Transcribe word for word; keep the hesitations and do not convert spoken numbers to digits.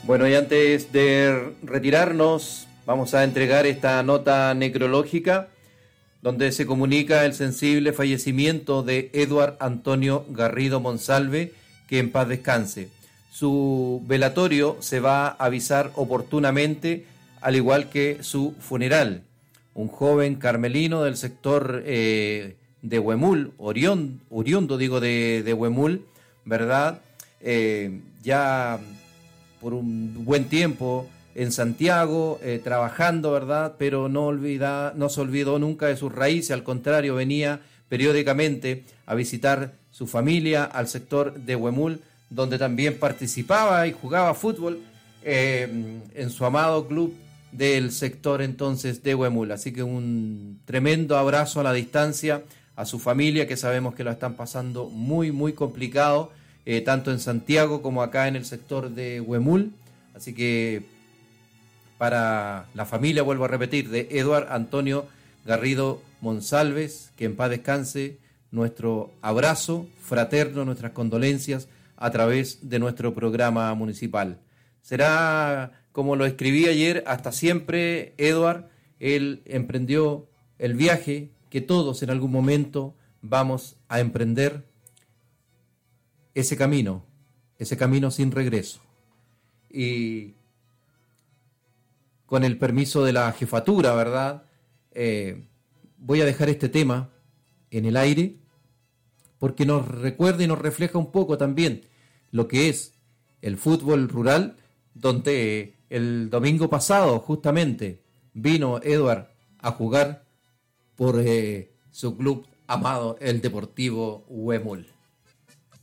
Bueno, y antes de retirarnos, vamos a entregar esta nota necrológica donde se comunica el sensible fallecimiento de Eduard Antonio Garrido Monsalve, que en paz descanse. Su velatorio se va a avisar oportunamente, al igual que su funeral. Un joven carmelino del sector eh, de Huemul, orión, oriundo digo de, de Huemul, ¿verdad? Eh, ya por un buen tiempo en Santiago, eh, trabajando, ¿verdad? Pero no, olvida, no se olvidó nunca de sus raíces, al contrario, venía periódicamente a visitar su familia al sector de Huemul, donde también participaba y jugaba fútbol eh, en su amado club del sector entonces de Huemul. Así que un tremendo abrazo a la distancia a su familia, que sabemos que lo están pasando muy, muy complicado, eh, tanto en Santiago como acá en el sector de Huemul. Así que para la familia, vuelvo a repetir, de Eduard Antonio Garrido Monsalves, que en paz descanse, nuestro abrazo fraterno, nuestras condolencias a través de nuestro programa municipal. Será, como lo escribí ayer, hasta siempre, Eduard. Él emprendió el viaje que todos en algún momento vamos a emprender, ese camino, ese camino sin regreso. Y con el permiso de la jefatura, ¿verdad? Eh, voy a dejar este tema en el aire porque nos recuerda y nos refleja un poco también lo que es el fútbol rural, donde el domingo pasado justamente vino Eduard a jugar por eh, su club amado, el Deportivo Huemul.